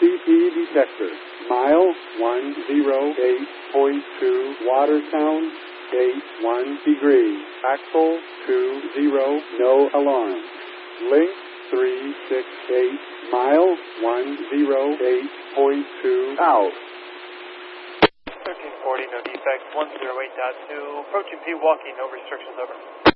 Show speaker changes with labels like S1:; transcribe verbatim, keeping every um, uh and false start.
S1: C P detector. Mile one oh eight point two, water sound, eight one degree. Axle two zero, no alarm. Link three six eight, mile one oh eight point two, out.
S2: thirteen forty, no defects, one oh eight point two, approaching P walking, no restrictions, over.